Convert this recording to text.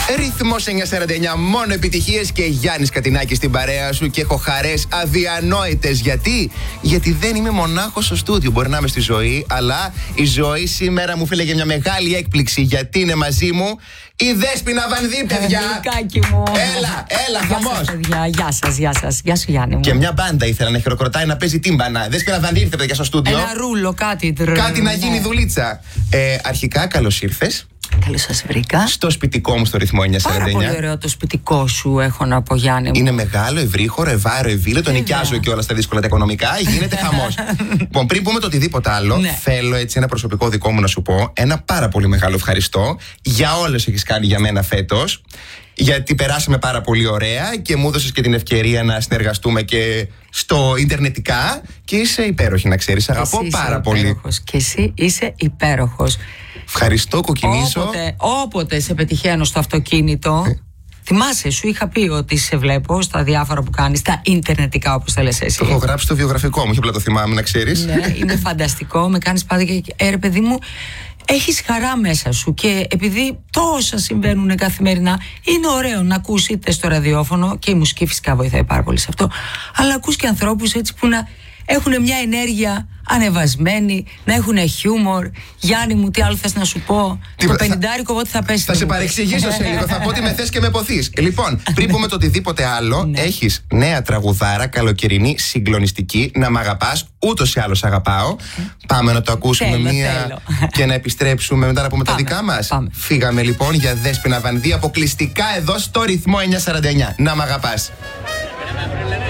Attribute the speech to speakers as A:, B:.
A: Ρυθμός 949, μόνο επιτυχίες και Γιάννης Κατινάκης στην παρέα σου και έχω χαρές αδιανόητες. Γιατί δεν είμαι μονάχος στο στούντιο. Μπορεί να είμαι στη ζωή, αλλά η ζωή σήμερα μου φύλαγε μια μεγάλη έκπληξη. Γιατί είναι μαζί μου η Δέσποινα Βανδύ, παιδιά.
B: Γλυκάκι μου.
A: Έλα, χαμός.
B: Παιδιά, γεια σας. Γεια σου, Γιάννη μου.
A: Και μια μπάντα ήθελα να χειροκροτάει, να παίζει τύμπανα. Δέσποινα Βανδύ ήρθε, παιδιά, στο στούντιο.
B: Ένα ρούλο, κάτι.
A: Κάτι να γίνει δουλίτσα. Αρχικά, καλώς ήρθες.
B: Καλώς σας βρήκα.
A: Στο σπιτικό μου στο ρυθμό 949.
B: Πάρα πολύ ωραίο το σπιτικό σου, έχω να πω, Γιάννη μου.
A: Είναι μεγάλο, ευρύχωρο, ευάρο, ευήλιο. Το νοικιάζω και όλα στα δύσκολα τα οικονομικά. Γίνεται χαμός. Λοιπόν, πριν πούμε το οτιδήποτε άλλο,
B: ναι,
A: θέλω έτσι ένα προσωπικό δικό μου να σου πω ένα πάρα πολύ μεγάλο ευχαριστώ για όλες έχεις κάνει για μένα φέτος. Γιατί περάσαμε πάρα πολύ ωραία και μου έδωσες και την ευκαιρία να συνεργαστούμε και στο ιντερνετικά. Και είσαι υπέροχη, να ξέρεις. Αγαπώ πάρα πολύ.
B: Και εσύ είσαι υπέροχος.
A: Ευχαριστώ, κοκκινίζω.
B: Όποτε σε πετυχαίνω στο αυτοκίνητο. Θυμάσαι, σου είχα πει ότι σε βλέπω στα διάφορα που κάνεις, στα ιντερνετικά, όπως τα λες εσύ.
A: Το έχω γράψει στο βιογραφικό μου, όχι απλά το θυμάμαι, να ξέρεις.
B: Ναι, είναι φανταστικό. Με κάνεις πάντα και ρε παιδί μου, έχεις χαρά μέσα σου. Και επειδή τόσα συμβαίνουν καθημερινά, είναι ωραίο να ακούς είτε στο ραδιόφωνο, και η μουσική φυσικά βοηθάει πάρα πολύ σε αυτό, αλλά ακούς και ανθρώπους έτσι που να έχουν μια ενέργεια ανεβασμένη, να έχουν χιούμορ. Γιάννη μου, τι άλλο θες να σου πω? Το 50 πότε θα πέσει?
A: Θα σε παρεξηγήσω σε λίγο. Θα πω ότι με θες και με ποθείς. Λοιπόν, πριν πούμε το οτιδήποτε άλλο, έχεις νέα τραγουδάρα καλοκαιρινή, συγκλονιστική. Να μ' αγαπάς, ούτως ή άλλως αγαπάω. Πάμε να το ακούσουμε και να επιστρέψουμε μετά να πούμε τα δικά μας. Φύγαμε λοιπόν για Δέσποινα Βανδύ, αποκλειστικά εδώ στο ρυθμό 949. Να μ' αγαπάς.